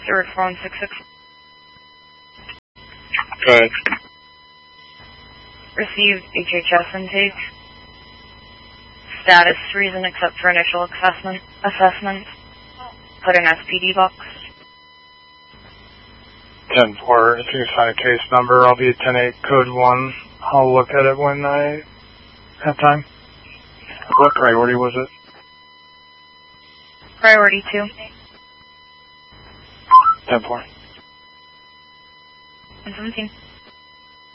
Stewart 4166. Go ahead. Received HHS intake. Status, reason except for initial assessment. Put in SPD box. 10-4, if you can find a case number, I'll be at 10-8, code 1. I'll look at it when I have time. What priority was it? Priority 2. 10-4. 17.